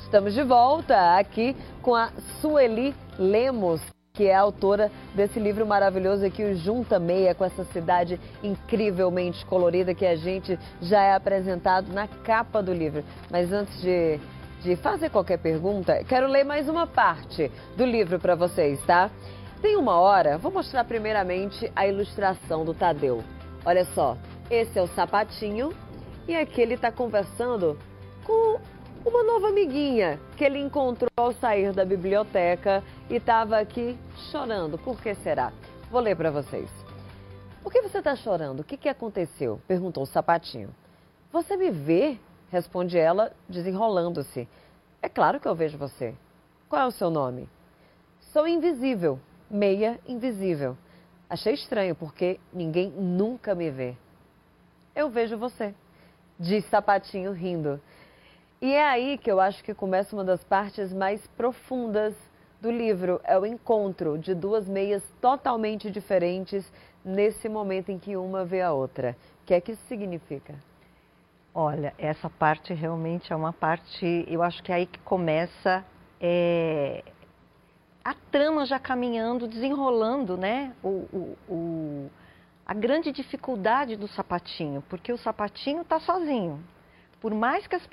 Estamos de volta aqui com a Sueli Lemos, que é a autora desse livro maravilhoso aqui, o Junta Meia, com essa cidade incrivelmente colorida que a gente já é apresentado na capa do livro. Mas antes de fazer qualquer pergunta, quero ler mais uma parte do livro para vocês, tá? Tem uma hora, vou mostrar primeiramente a ilustração do Tadeu. Olha só, esse é o sapatinho e aqui ele está conversando com uma nova amiguinha que ele encontrou ao sair da biblioteca e estava aqui chorando. Por que será? Vou ler para vocês. Por que você está chorando? O que aconteceu? Perguntou o sapatinho. Você me vê? Responde ela, desenrolando-se. É claro que eu vejo você. Qual é o seu nome? Sou invisível, meia invisível. Achei estranho porque ninguém nunca me vê. Eu vejo você, diz Sapatinho rindo. E é aí que eu acho que começa uma das partes mais profundas do livro. É o encontro de duas meias totalmente diferentes nesse momento em que uma vê a outra. O que é que isso significa? Olha, essa parte realmente é uma parte, eu acho que é aí que começa a trama já caminhando, desenrolando, né? A grande dificuldade do Sapatinho, porque o Sapatinho está sozinho. Por mais que as